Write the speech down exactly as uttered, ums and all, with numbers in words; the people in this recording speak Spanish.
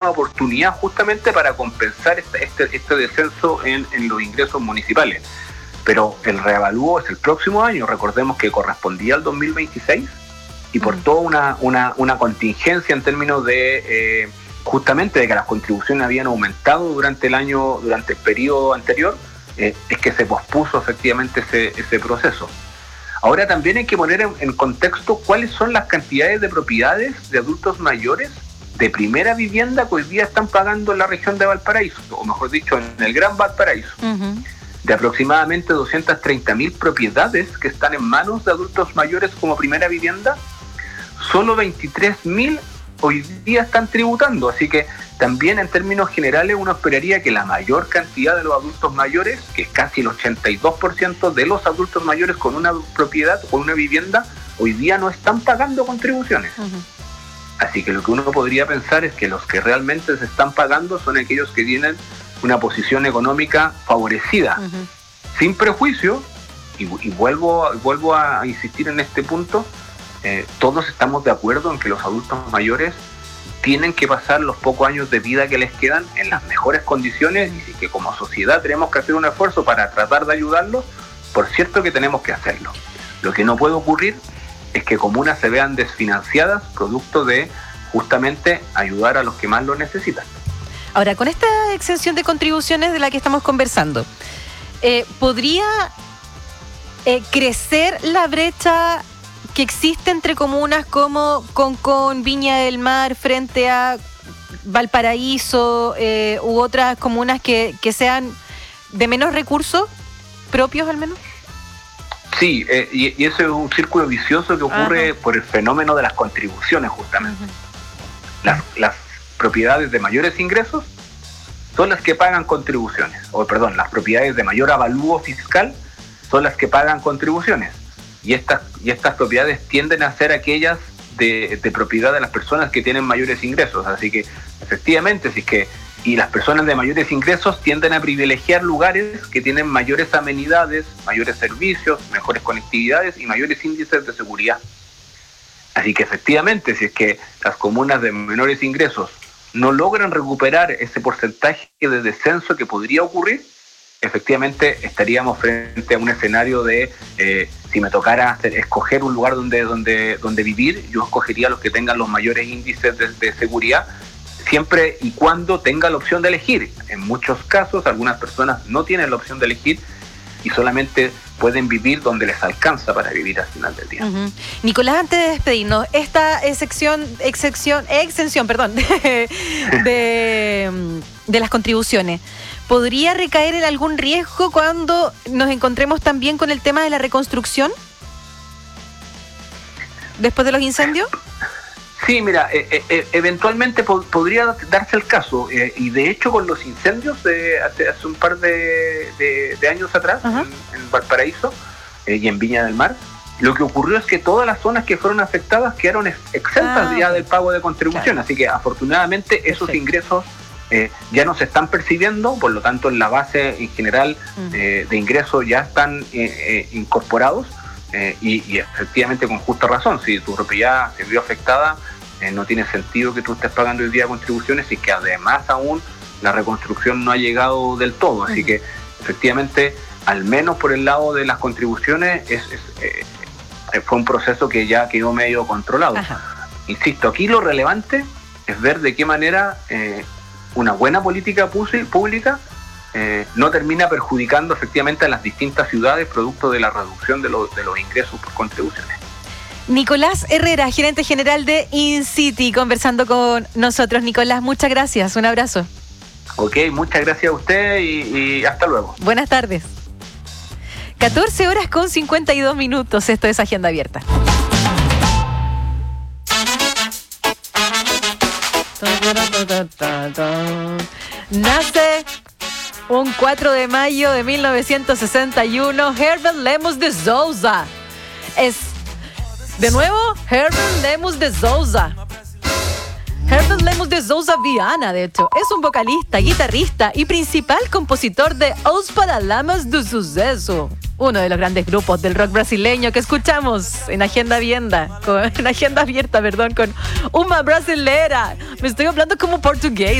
oportunidad justamente para compensar este, este, este descenso en, en los ingresos municipales. Pero el reavalúo es el próximo año, recordemos que correspondía al dos mil veintiséis y por uh-huh. toda una, una, una contingencia en términos de eh, justamente de que las contribuciones habían aumentado durante el año, durante el periodo anterior, eh, es que se pospuso efectivamente ese, ese proceso. Ahora también hay que poner en, en contexto cuáles son las cantidades de propiedades de adultos mayores de primera vivienda que hoy día están pagando en la región de Valparaíso, o mejor dicho, en el Gran Valparaíso. Uh-huh. De aproximadamente doscientas treinta mil propiedades que están en manos de adultos mayores como primera vivienda, solo veintitrés mil hoy día están tributando, así que también en términos generales uno esperaría que la mayor cantidad de los adultos mayores, que es casi el ochenta y dos por ciento de los adultos mayores con una propiedad, con una vivienda, hoy día no están pagando contribuciones. Uh-huh. Así que lo que uno podría pensar es que los que realmente se están pagando son aquellos que tienen una posición económica favorecida, uh-huh. sin prejuicio, y, y vuelvo, vuelvo a insistir en este punto, eh, todos estamos de acuerdo en que los adultos mayores tienen que pasar los pocos años de vida que les quedan en las mejores condiciones y que como sociedad tenemos que hacer un esfuerzo para tratar de ayudarlos, por cierto que tenemos que hacerlo. Lo que no puede ocurrir es que comunas se vean desfinanciadas producto de justamente ayudar a los que más lo necesitan. Ahora, con esta exención de contribuciones de la que estamos conversando, eh, ¿podría eh, crecer la brecha que existe entre comunas como Concón, Viña del Mar, frente a Valparaíso eh, u otras comunas que, que sean de menos recursos propios al menos? Sí, eh, y, y eso es un círculo vicioso que ocurre Ajá. por el fenómeno de las contribuciones justamente. Ajá. Las, las propiedades de mayores ingresos son las que pagan contribuciones, o perdón, las propiedades de mayor avalúo fiscal son las que pagan contribuciones. Y estas, y estas propiedades tienden a ser aquellas de, de propiedad de las personas que tienen mayores ingresos. Así que, efectivamente, si es que, y las personas de mayores ingresos tienden a privilegiar lugares que tienen mayores amenidades, mayores servicios, mejores conectividades y mayores índices de seguridad. Así que, efectivamente, si es que las comunas de menores ingresos no logran recuperar ese porcentaje de descenso que podría ocurrir, efectivamente estaríamos frente a un escenario de eh, si me tocara hacer, escoger un lugar donde, donde, donde vivir, yo escogería los que tengan los mayores índices de, de seguridad, siempre y cuando tenga la opción de elegir. En muchos casos algunas personas no tienen la opción de elegir y solamente pueden vivir donde les alcanza para vivir al final del día. Uh-huh. Nicolás, antes de despedirnos, esta excepción, excepción, exención, perdón, de, de, de las contribuciones, ¿podría recaer en algún riesgo cuando nos encontremos también con el tema de la reconstrucción después de los incendios? Sí, mira, eh, eh, eventualmente po- podría darse el caso, eh, y de hecho con los incendios de hace, hace un par de, de, de años atrás, uh-huh. en, en Valparaíso eh, y en Viña del Mar, lo que ocurrió es que todas las zonas que fueron afectadas quedaron ex- exentas ah, ya del pago de contribución, claro. Así que afortunadamente esos Perfecto. ingresos eh, ya no se están percibiendo, por lo tanto en la base en general uh-huh. eh, de ingresos ya están eh, eh, incorporados. Eh, y, y efectivamente con justa razón, si tu propiedad se vio afectada, eh, no tiene sentido que tú estés pagando hoy día contribuciones y que además aún la reconstrucción no ha llegado del todo, así uh-huh. que efectivamente al menos por el lado de las contribuciones es, es, eh, fue un proceso que ya quedó medio controlado. Ajá. Insisto, aquí lo relevante es ver de qué manera eh, una buena política pública Eh, no termina perjudicando efectivamente a las distintas ciudades producto de la reducción de, lo, de los ingresos por contribuciones. Nicolás Herrera, gerente general de InCity, conversando con nosotros. Nicolás, muchas gracias, un abrazo. Ok, muchas gracias a usted y, y hasta luego. Buenas tardes. catorce horas con cincuenta y dos minutos, esto es Agenda Abierta. Nace un cuatro de mayo de mil novecientos sesenta y uno, Herbert Lemos de Souza. Es, de nuevo, Herbert Lemos de Souza. Herbert Lemos de Souza Viana, de hecho, es un vocalista, guitarrista y principal compositor de Os Paralamas do Sucesso, uno de los grandes grupos del rock brasileño que escuchamos en Agenda Abierta, con, en Agenda Abierta, perdón, con Uma Brasileira. Me estoy hablando como portugués.